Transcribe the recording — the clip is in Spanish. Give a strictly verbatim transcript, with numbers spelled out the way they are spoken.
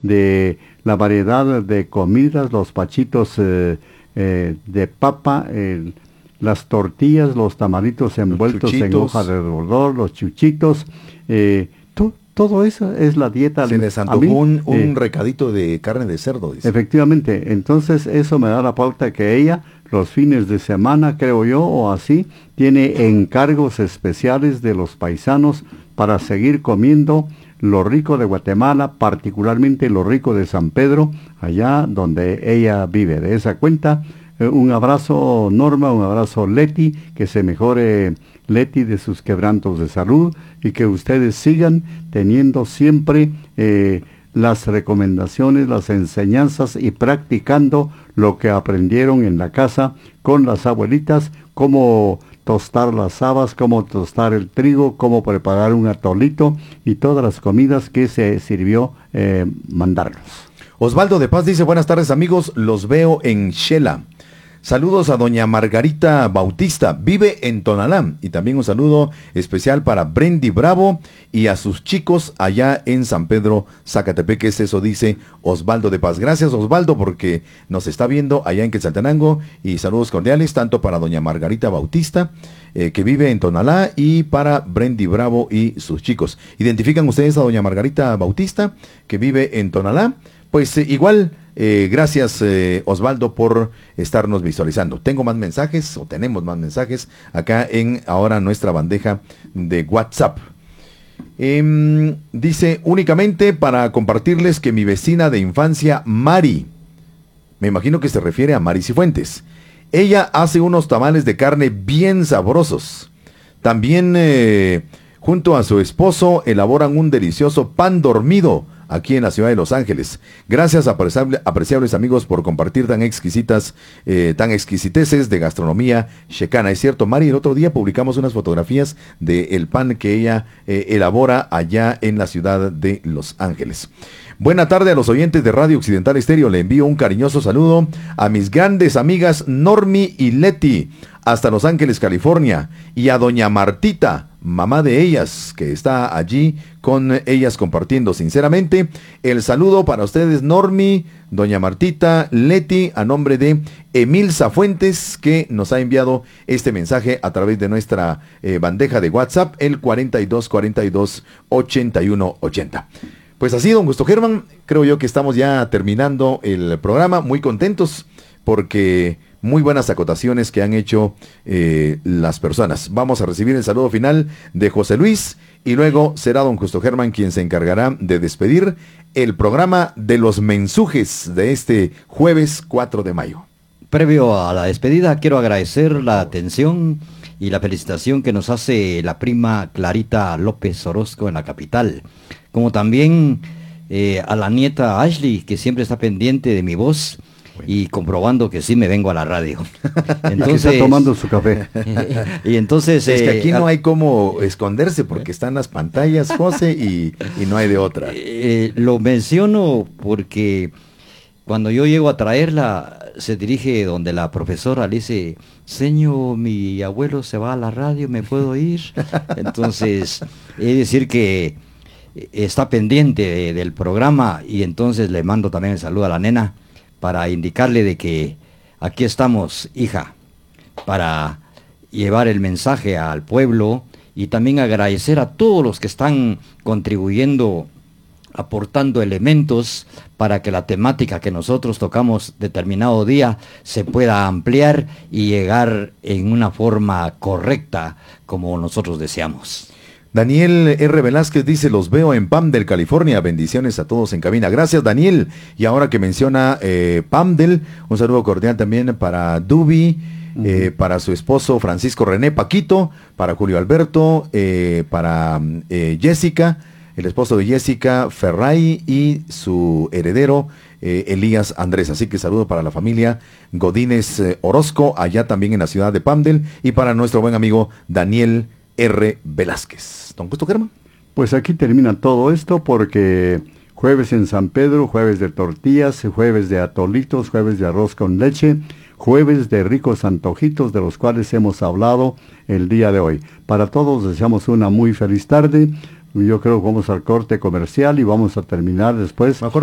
de la variedad de comidas, los pachitos eh, eh, de papa, el, las tortillas, los tamalitos envueltos en hoja de algodón, los chuchitos, eh, to, todo eso es la dieta. Se les antojó mí, un, un eh, recadito de carne de cerdo, dice. Efectivamente, entonces eso me da la pauta que ella, los fines de semana, creo yo, o así, tiene encargos especiales de los paisanos para seguir comiendo lo rico de Guatemala, particularmente lo rico de San Pedro, allá donde ella vive. De esa cuenta, eh, un abrazo Norma, un abrazo Leti, que se mejore Leti de sus quebrantos de salud y que ustedes sigan teniendo siempre eh, las recomendaciones, las enseñanzas y practicando lo que aprendieron en la casa con las abuelitas, cómo tostar las habas, cómo tostar el trigo, cómo preparar un atolito y todas las comidas que se sirvió eh, mandarlos. Osvaldo de Paz dice, buenas tardes amigos, los veo en Shela. Saludos a doña Margarita Bautista, vive en Tonalá. Y también un saludo especial para Brendy Bravo y a sus chicos allá en San Pedro, Zacatepeque. Eso dice Osvaldo de Paz. Gracias Osvaldo porque nos está viendo allá en Quetzaltenango. Y saludos cordiales tanto para doña Margarita Bautista, eh, que vive en Tonalá, y para Brendy Bravo y sus chicos. ¿Identifican ustedes a doña Margarita Bautista, que vive en Tonalá? Pues eh, igual... Eh, gracias eh, Osvaldo por estarnos visualizando. Tengo más mensajes, o tenemos más mensajes acá en ahora nuestra bandeja de WhatsApp. Eh, dice, únicamente para compartirles que mi vecina de infancia, Mari, me imagino que se refiere a Mari Cifuentes, ella hace unos tamales de carne bien sabrosos. También eh, junto a su esposo elaboran un delicioso pan dormido aquí en la ciudad de Los Ángeles. Gracias, apreciable, apreciables amigos, por compartir tan exquisitas, eh, tan exquisiteces de gastronomía checana. Es cierto, Mari, el otro día publicamos unas fotografías del pan que ella eh, elabora allá en la ciudad de Los Ángeles. Buena tarde a los oyentes de Radio Occidental Estéreo. Le envío un cariñoso saludo a mis grandes amigas Normi y Leti, hasta Los Ángeles, California, y a doña Martita, mamá de ellas, que está allí con ellas compartiendo. Sinceramente, el saludo para ustedes, Normi, doña Martita, Leti, a nombre de Emil Zafuentes, que nos ha enviado este mensaje a través de nuestra eh, bandeja de WhatsApp, el cuarenta y dos cuarenta y dos ochenta y uno ochenta. Pues así, don Gusto Germán, creo yo que estamos ya terminando el programa, muy contentos porque muy buenas acotaciones que han hecho eh, las personas. Vamos a recibir el saludo final de José Luis y luego será don Justo Germán quien se encargará de despedir el programa de los mensujes de este jueves cuatro de mayo. Previo a la despedida, quiero agradecer la atención y la felicitación que nos hace la prima Clarita López Orozco en la capital, como también eh, a la nieta Ashley, que siempre está pendiente de mi voz, y comprobando que sí me vengo a la radio. Entonces, y está tomando su café. Y entonces... Es que aquí eh, no hay cómo esconderse porque están las pantallas, José, y, y no hay de otra. Eh, lo menciono porque cuando yo llego a traerla, se dirige donde la profesora le dice, señor, mi abuelo se va a la radio, ¿me puedo ir? Entonces, es decir que está pendiente de, del programa, y entonces le mando también el saludo a la nena, para indicarle de que aquí estamos, hija, para llevar el mensaje al pueblo, y también agradecer a todos los que están contribuyendo, aportando elementos para que la temática que nosotros tocamos determinado día se pueda ampliar y llegar en una forma correcta como nosotros deseamos. Daniel R. Velázquez dice, los veo en Palmdale, California. Bendiciones a todos en cabina. Gracias, Daniel. Y ahora que menciona eh, Palmdale, un saludo cordial también para Dubi, uh-huh. eh, para su esposo Francisco René Paquito, para Julio Alberto, eh, para eh, Jessica, el esposo de Jessica Ferray, y su heredero eh, Elías Andrés. Así que saludo para la familia Godínez eh, Orozco, allá también en la ciudad de Palmdale, y para nuestro buen amigo Daniel R. Velázquez. Don Gusto Germán. Pues aquí termina todo esto porque jueves en San Pedro, jueves de tortillas, jueves de atolitos, jueves de arroz con leche, jueves de ricos antojitos de los cuales hemos hablado el día de hoy. Para todos deseamos una muy feliz tarde. Yo creo que vamos al corte comercial y vamos a terminar después. Mejor